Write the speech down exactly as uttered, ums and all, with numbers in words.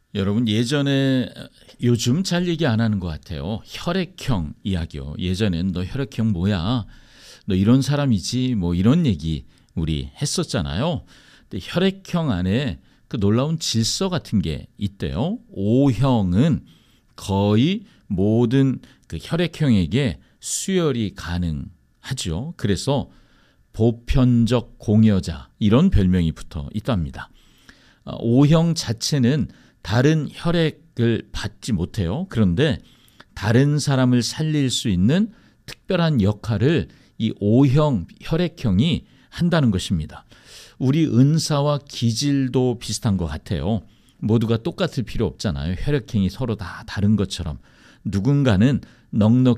여러분 예전에 요즘 잘 얘기 안 하는 것 같아요. 혈액형 이야기요. 예전엔 너 혈액형 뭐야? 너 이런 사람이지? 뭐 이런 얘기 우리 했었잖아요. 근데 혈액형 안에 그 놀라운 질서 같은 게 있대요. O형은 거의 모든 그 혈액형에게 수혈이 가능하죠. 그래서 보편적 공여자 이런 별명이 붙어 있답니다. O형 자체는 다른 혈액을 받지 못해요. 그런데 다른 사람을 살릴 수 있는 특별한 역할을 이 O형 혈액형이 한다는 것입니다. 우리 은사와 기질도 비슷한 것 같아요. 모두가 똑같을 필요 없잖아요. 혈액형이 서로 다 다른 것처럼 누군가는 넉넉히